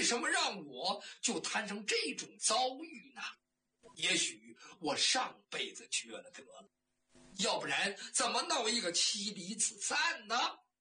为什么让我就摊上这种遭遇呢？也许我上辈子绝了得了，要不然怎么闹一个妻离子散呢？